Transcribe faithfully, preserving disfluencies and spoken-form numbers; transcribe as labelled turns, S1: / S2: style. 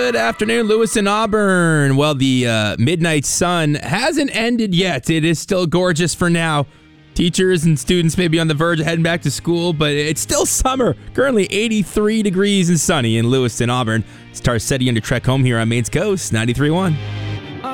S1: Good afternoon, Lewis and Auburn. Well, the uh, midnight sun hasn't ended yet. It is still gorgeous for now. Teachers and students may be on the verge of heading back to school, but it's still summer. Currently eighty-three degrees and sunny in Lewis and Auburn. It's Tarcetti under Trek Home here on Maine's Coast, ninety-three point one.